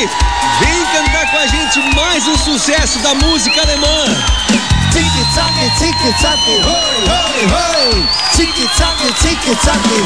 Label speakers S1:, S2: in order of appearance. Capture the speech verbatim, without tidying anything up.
S1: aí, vem cantar com a gente mais um sucesso da música alemã.
S2: Tic-tac, tic-tac, hoi, hoi, hoi. Tic-tac, tic-tac,